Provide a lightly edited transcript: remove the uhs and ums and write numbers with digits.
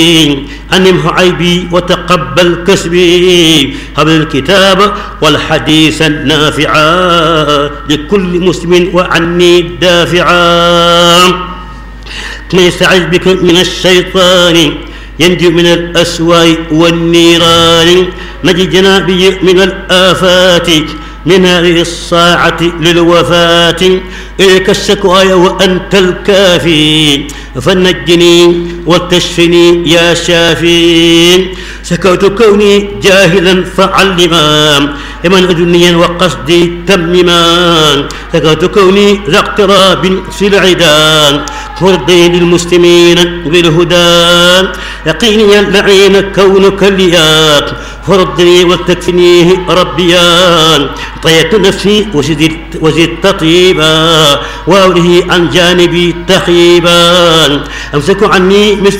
أنمه عيبي وتقبل كسبي، هب الكتاب والحديث النافعا لكل مسلم وعني دافعا. من يستعذ بك من الشيطان ينجو من الأسواء والنيران، نجي جنابي من الآفات من هذه الساعة للوفاة، إليك الشكوى وأنت الكافي فنجني وتشفني يا شافي. سكوت كوني جاهلا فعلما لمن أدنيا وقصدي تمما، سكوت كوني ذا اقتراب في العدا مرضي للمسلمين بالهدى. يقيني اللعين كونك ليا فردني وتكفنيه ربيان، طيت نفسي وزدت طيبا وأوله عن جانبي تخيبا. أمسك عني مثل